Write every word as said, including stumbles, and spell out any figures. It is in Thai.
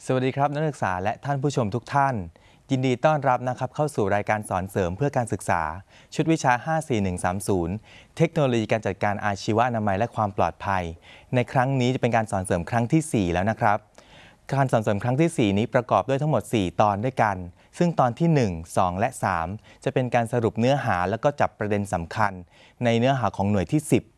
สวัสดีครับนักศึกษาและท่านผู้ชมทุกท่านยินดีต้อนรับนะครับเข้าสู่รายการสอนเสริมเพื่อการศึกษาชุดวิชา ห้า สี่ หนึ่ง สาม ศูนย์ เทคโนโลยีการจัดการอาชีวะอนามัยและความปลอดภัยในครั้งนี้จะเป็นการสอนเสริมครั้งที่ สี่ แล้วนะครับการสอนเสริมครั้งที่ สี่ นี้ประกอบด้วยทั้งหมด สี่ ตอนด้วยกันซึ่งตอนที่ หนึ่ง สอง และ สาม จะเป็นการสรุปเนื้อหาแล้วก็จับประเด็นสำคัญในเนื้อหาของหน่วยที่ สิบ